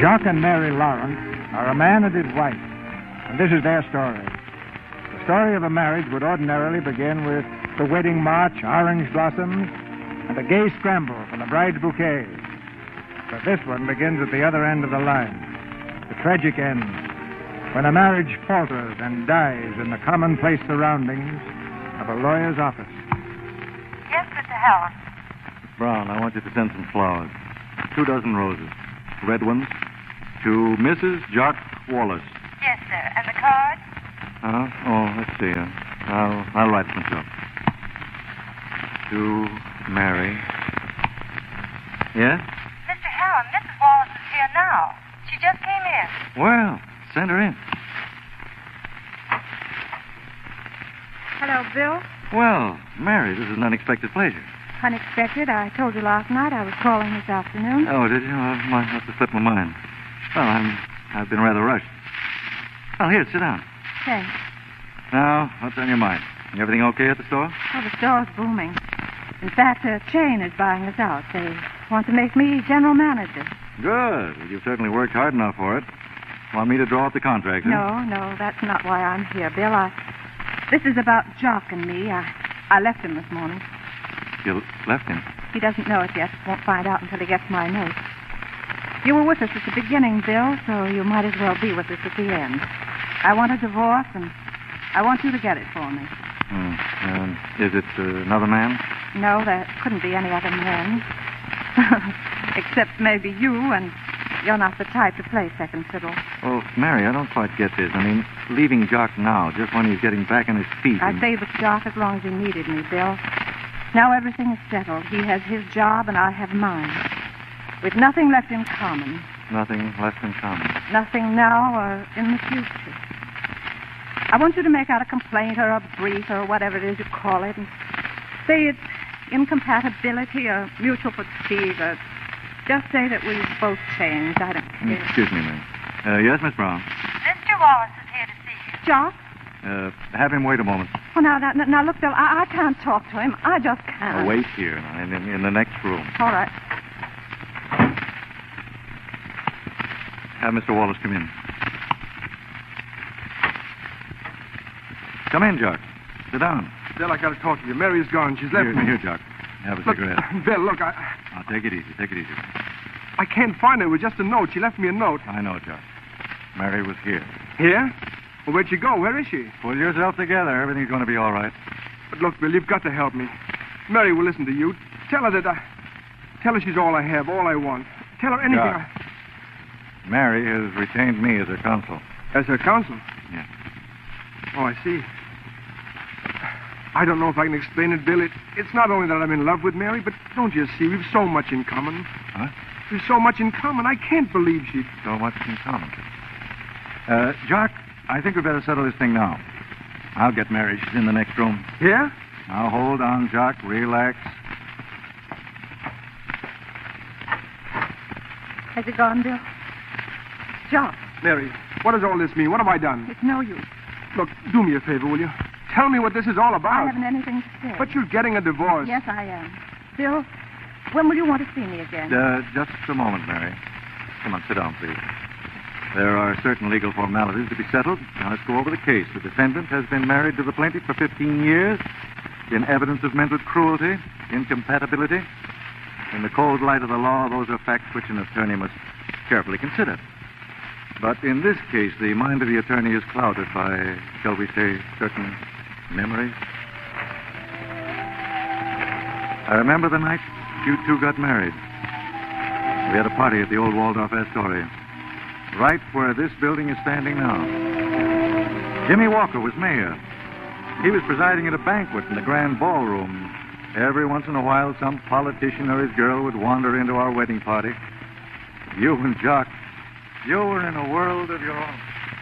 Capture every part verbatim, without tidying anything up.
Jock and Mary Lawrence are a man and his wife, and this is their story. The story of a marriage would ordinarily begin with the wedding march, orange blossoms, and a gay scramble for the bride's bouquet. But this one begins at the other end of the line, the tragic end, when a marriage falters and dies in the commonplace surroundings of a lawyer's office. Yes, Mister Helen. Brown, I want you to send some flowers. Two dozen roses. Red ones. To Missus Jock Wallace. Yes, sir. And the card? Uh, oh, let's see. Uh, I'll, I'll write it myself. To Mary. Yes? Mister Helen, Missus Wallace is here now. She just came in. Well, send her in. Hello, Bill. Well, Mary, this is an unexpected pleasure. Unexpected. I told you last night I was calling this afternoon. Oh, did you? Oh, I might have to slip my mind. Well, I'm, I've been rather rushed. Well, here, sit down. Thanks. Now, what's on your mind? Everything okay at the store? Oh, the store's booming. In fact, a chain is buying us out. They want to make me general manager. Good. Well, you've certainly worked hard enough for it. Want me to draw up the contract, huh? No, no, that's not why I'm here, Bill. I, this is about Jock and me. I, I left him this morning. You left him? He doesn't know it yet. Won't find out until he gets my note. You were with us at the beginning, Bill, so you might as well be with us at the end. I want a divorce, and I want you to get it for me. Hmm. Um, is it uh, another man? No, there couldn't be any other man. Except maybe you, and you're not the type to play second fiddle. Oh, Mary, I don't quite get this. I mean, leaving Jock now, just when he's getting back on his feet. I and... stayed with Jock as long as he needed me, Bill. Now everything is settled. He has his job, and I have mine. With nothing left in common. Nothing left in common. Nothing now or in the future. I want you to make out a complaint or a brief or whatever it is you call it, and say it's incompatibility or mutual fatigue, or just say that we've both changed. I don't care. Excuse me, ma'am. Uh, yes, Miss Brown? Mister Wallace is here to see you. Jock? Uh, have him wait a moment. Oh, now, now, now look, Bill, I, I can't talk to him. I just can't. Oh, wait here, now, in, in, in the next room. All right. Have Mister Wallace come in. Come in, Jock. Sit down. Bill, I got to talk to you. Mary's gone. She's left Here, me. here, Jock. Have a Look, cigarette. Bill, look, I... Now, take it easy. Take it easy. I can't find her. It was just a note. She left me a note. I know, Jock. Mary was here. Here? Well, where'd she go? Where is she? Pull yourself together. Everything's going to be all right. But look, Bill, you've got to help me. Mary will listen to you. Tell her that I... Tell her she's all I have, all I want. Tell her anything Jock. I... Mary has retained me as her counsel. As her counsel? Yes. Oh, I see. I don't know if I can explain it, Bill. It, it's not only that I'm in love with Mary, but don't you see, we've so much in common. Huh? We've so much in common. I can't believe she... So much in common. Uh, Jock, I think we better settle this thing now. I'll get Mary. She's in the next room. Yeah? Now, hold on, Jock. Relax. Has he gone, Bill? Jock, Mary, what does all this mean? What have I done? it's no use. Look, do me a favor, will you? Tell me what this is all about. I haven't anything to say. But you're getting a divorce. Yes, I am. Bill, when will you want to see me again? Uh, just a moment, Mary. Come on, sit down, please. There are certain legal formalities to be settled. Now, let's go over the case. The defendant has been married to the plaintiff for fifteen years. In evidence of mental cruelty, incompatibility. In the cold light of the law, those are facts which an attorney must carefully consider. But in this case, the mind of the attorney is clouded by, shall we say, certain memories. I remember the night you two got married. We had a party at the old Waldorf Astoria, right where this building is standing now. Jimmy Walker was mayor. He was presiding at a banquet in the grand ballroom. Every once in a while, some politician or his girl would wander into our wedding party. You and Jock, you were in a world of your own.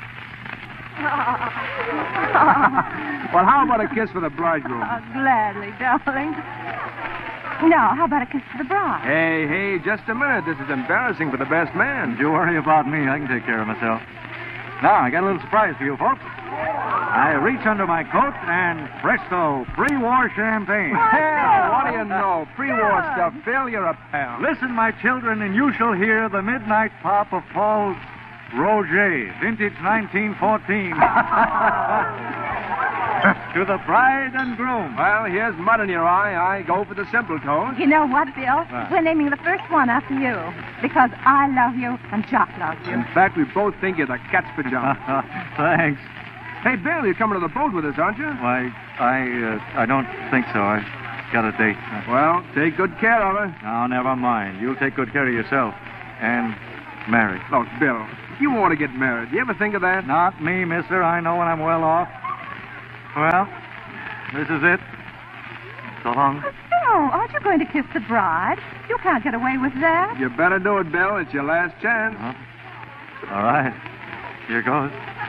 Well, how about a kiss for the bridegroom? Oh, gladly, darling. Now, how about a kiss for the bride? Hey, hey, just a minute. This is embarrassing for the best man. Don't you worry about me. I can take care of myself. Now, I got a little surprise for you, folks. I reach under my coat and presto, pre-war champagne. Hell, what do you know? Pre-war stuff. Bill, you're a pal. Listen, my children, and you shall hear the midnight pop of Paul's Roger, vintage nineteen fourteen. To the bride and groom. Well, here's mud in your eye. I go for the simple toast. You know what, Bill? What? We're naming the first one after you. Because I love you and Jock loves you. In fact, we both think you're the cat's pajama. Thanks. Hey, Bill, you're coming to the boat with us, aren't you? Why, I, uh, I don't think so. I got a date. Well, take good care of her. Now, never mind. You'll take good care of yourself. And marry. Look, Bill, you want to get married. You ever think of that? Not me, mister. I know when I'm well off. Well, this is it. So long. No, aren't you going to kiss the bride? You can't get away with that. You better do it, Bill. It's your last chance. Uh-huh. All right. Here goes.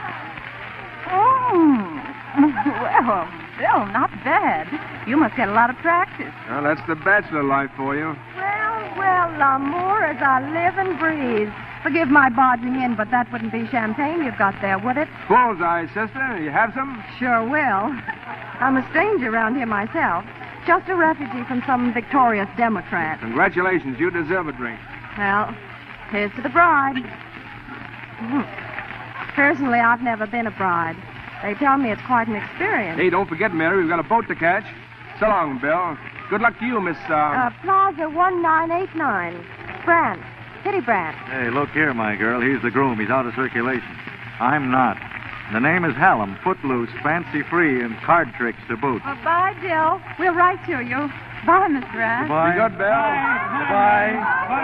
Oh, well, Bill, not bad. You must get a lot of practice. Well, that's the bachelor life for you. Well, well, l'amour as I live and breathe. Forgive my barging in, but that wouldn't be champagne you've got there, would it? Bullseye, sister. You have some? Sure will. I'm a stranger around here myself. Just a refugee from some victorious Democrat. Congratulations. You deserve a drink. Well, here's to the bride. Mm. Personally, I've never been a bride. They tell me it's quite an experience. Hey, don't forget, Mary, we've got a boat to catch. So long, Bill. Good luck to you, Miss, uh... Uh, Plaza one nine eight nine. Brandt. Kitty Brandt. Hey, look here, my girl. He's the groom. He's out of circulation. I'm not. The name is Hallam, footloose, fancy-free, and card tricks to boot. Well, bye, Jill. We'll write to you. Bye, Miss Brandt. Goodbye. Be good, Bill. Goodbye.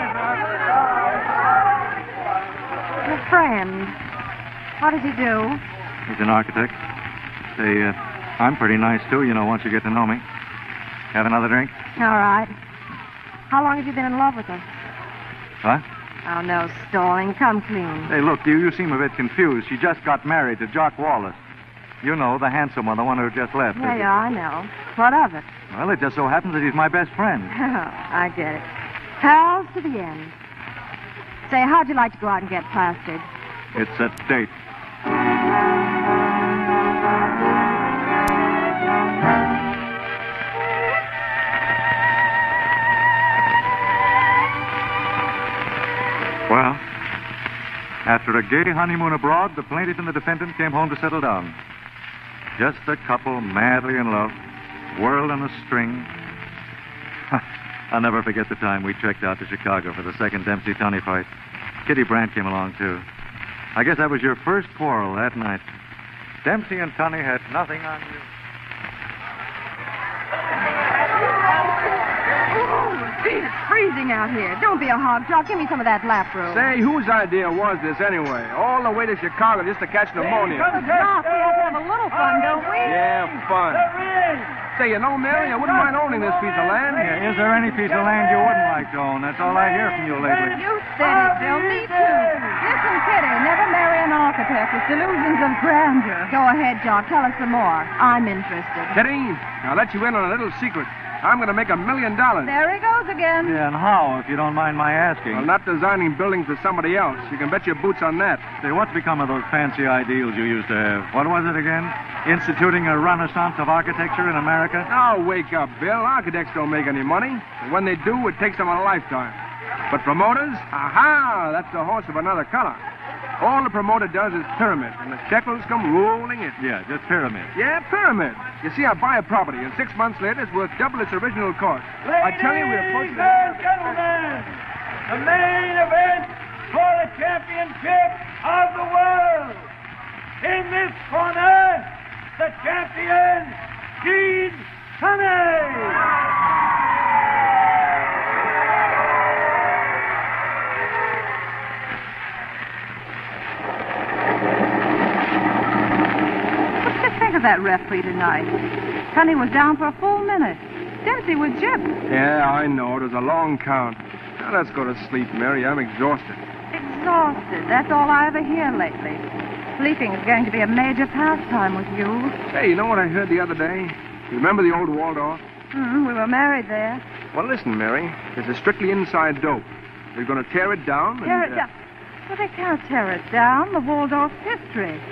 Your friend. What does he do? He's an architect. Say, uh, I'm pretty nice, too, you know, once you get to know me. Have another drink? All right. How long have you been in love with her? What? Oh, no stalling. Come clean. Hey, look, you, you seem a bit confused. She just got married to Jock Wallace. You know, the handsome one, the one who just left. Yeah, yeah, I know. What of it? Well, it just so happens that he's my best friend. I get it. Pals to the end. Say, how'd you like to go out and get plastered? It's a date. Well, after a gay honeymoon abroad, the plaintiff and the defendant came home to settle down. Just a couple madly in love, whirled on a string. I'll never forget the time we trekked out to Chicago for the second Dempsey-Tunney fight. Kitty Brandt came along, too. I guess that was your first quarrel that night. Dempsey and Tunney had nothing on you. Gee, it's freezing out here. Don't be a hog jock. Give me some of that lap robe. Say, whose idea was this anyway? All the way to Chicago just to catch pneumonia. Doc, we have to have a little fun, don't we? Yeah, fun. Say, you know, Mary, I wouldn't mind owning this piece of land. Yeah, is there any piece of land you wouldn't like to own? That's all I hear from you lately. You said it, Bill. Me too. Listen, Kitty, never marry an architect with delusions of grandeur. Go ahead, Jock. Tell us some more. I'm interested. Kitty, I'll let you in on a little secret. I'm going to make a million dollars. There he goes again. Yeah, and how, if you don't mind my asking? Well, not designing buildings for somebody else. You can bet your boots on that. Say, what's become of those fancy ideals you used to have? What was it again? Instituting a renaissance of architecture in America? Now, wake up, Bill. Architects don't make any money. And when they do, it takes them a lifetime. But promoters? Aha! That's the horse of another color. All the promoter does is pyramid, and the shekels come rolling in. Yeah, just pyramid. Yeah, pyramid. You see, I buy a property, and six months later, it's worth double its original cost. I tell you, we're approaching... Ladies and gentlemen, the main event for the championship of the world. In this corner, the champion, Gene Tunney. Think of that referee tonight. Tunney was down for a full minute. Dempsey was gypped. Yeah, I know. It was a long count. Now, let's go to sleep, Mary. I'm exhausted. Exhausted. That's all I ever hear lately. Sleeping is going to be a major pastime with you. Hey, you know what I heard the other day? You remember the old Waldorf? Mm, we were married there. Well, listen, Mary. This is strictly inside dope. We're going to tear it down. Tear and, it uh, down. Well, they can't tear it down. The Waldorf's history.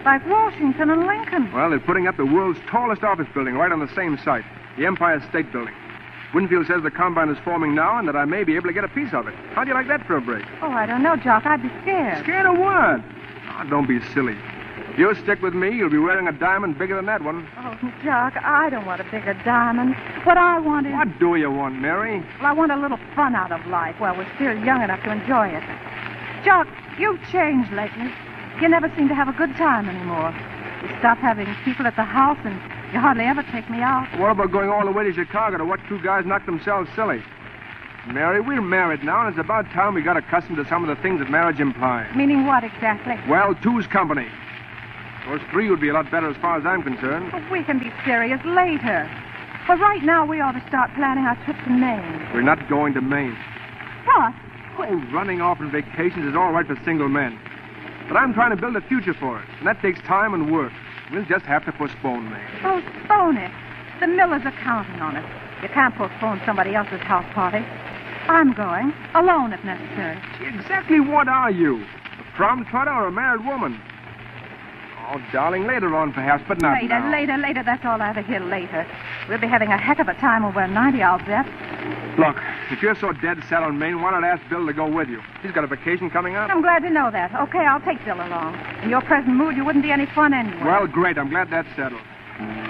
Like Washington and Lincoln. Well, they're putting up the world's tallest office building right on the same site, the Empire State Building. Winfield says the combine is forming now and that I may be able to get a piece of it. How'd you like that for a break? Oh, I don't know, Jock. I'd be scared. Scared of what? Oh, don't be silly. If you stick with me, you'll be wearing a diamond bigger than that one. Oh, Jock, I don't want a bigger diamond. What I want is... What do you want, Mary? Well, I want a little fun out of life while we're still young enough to enjoy it. Jock, you've changed lately. You never seem to have a good time anymore. You stop having people at the house, and you hardly ever take me out. What about going all the way to Chicago to watch two guys knock themselves silly? Mary, we're married now, and it's about time we got accustomed to some of the things that marriage implies. Meaning what exactly? Well, two's company. Those three would be a lot better as far as I'm concerned. But we can be serious later. But right now, we ought to start planning our trip to Maine. We're not going to Maine. What? Oh, running off on vacations is all right for single men. But I'm trying to build a future for us, and that takes time and work. We'll just have to postpone Maine. Postpone it? The Millers are counting on us. You can't postpone somebody else's house party. I'm going, alone if necessary. Exactly what are you? A prom trotter or a married woman? Oh, darling, later on perhaps, but not Later, now. later, later. That's all I ever hear later. We'll be having a heck of a time over in ninety, I'll bet. Look, if you're so dead set on Maine, why not ask Bill to go with you? He's got a vacation coming up. I'm glad to know that. Okay, I'll take Bill along. In your present mood, you wouldn't be any fun anyway. Well, great. I'm glad that's settled.